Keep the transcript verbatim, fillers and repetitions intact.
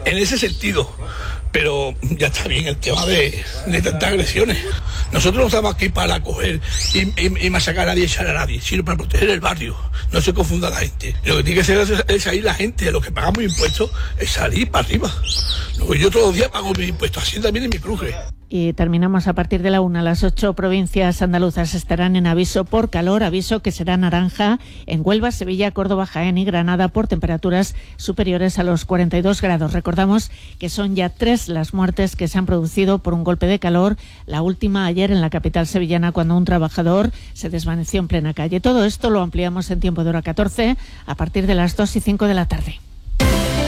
en ese sentido. Pero ya está bien el tema de, de tantas agresiones. Nosotros no estamos aquí para coger y, y, y masacrar a nadie, echar a nadie, sino para proteger el barrio. No se confunda la gente. Lo que tiene que ser es, es salir la gente, los que pagamos impuestos, es salir para arriba. Luego yo todos los días pago mis impuestos, así también en mi cruje. Y terminamos a partir de la una. Las ocho provincias andaluzas estarán en aviso por calor, aviso que será naranja en Huelva, Sevilla, Córdoba, Jaén y Granada por temperaturas superiores a los cuarenta y dos grados. Recordamos que son ya tres las muertes que se han producido por un golpe de calor, la última ayer en la capital sevillana cuando un trabajador se desvaneció en plena calle. Todo esto lo ampliamos en Tiempo de Hora catorce a partir de las dos y cinco de la tarde.